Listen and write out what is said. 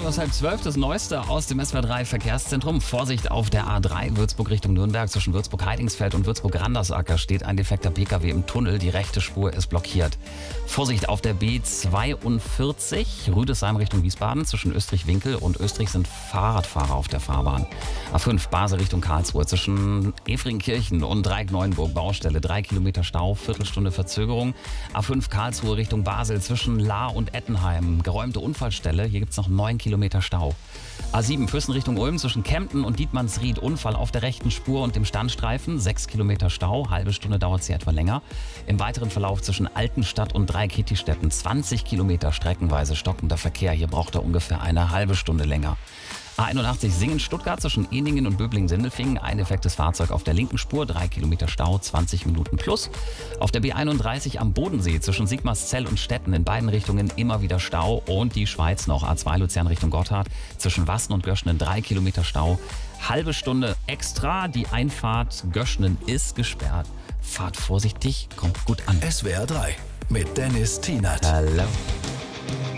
was 11:30, das Neueste aus dem SWR 3 Verkehrszentrum. Vorsicht auf der A3 Würzburg Richtung Nürnberg. Zwischen Würzburg-Heidingsfeld und Würzburg-Randersacker steht ein defekter PKW im Tunnel. Die rechte Spur ist blockiert. Vorsicht auf der B42 Rüdesheim Richtung Wiesbaden. Zwischen Österreich-Winkel und Österreich sind Fahrradfahrer auf der Fahrbahn. A5 Basel Richtung Karlsruhe. Zwischen Efringkirchen und Dreieck-Neuenburg Baustelle. 3 Kilometer Stau, Viertelstunde Verzögerung. A5 Karlsruhe Richtung Basel. Zwischen Lahr und Ettenheim. Geräumte Unfallstelle. Hier gibt es noch 9 Kilometer Stau. A7 Füssen Richtung Ulm. Zwischen Kempten und Dietmannsried. Unfall auf der rechten Spur und dem Standstreifen. 6 Kilometer Stau. Halbe Stunde dauert sie etwa länger. Im weiteren Verlauf zwischen Altenstadt und Dreieck-Kittistetten 20 Kilometer streckenweise stockender Verkehr. Hier braucht er ungefähr eine halbe Stunde länger. A81 Singen-Stuttgart zwischen Eningen und Böblingen-Sindelfingen. Ein defektes Fahrzeug auf der linken Spur, 3 Kilometer Stau, 20 Minuten plus. Auf der B31 am Bodensee zwischen Sigmarszell und Stetten in beiden Richtungen immer wieder Stau. Und die Schweiz noch, A2 Luzern Richtung Gotthard. Zwischen Wassen und Göschenen 3 Kilometer Stau. Halbe Stunde extra, die Einfahrt Göschenen ist gesperrt. Fahrt vorsichtig, kommt gut an. SWR 3 mit Dennis Tienert. Hallo.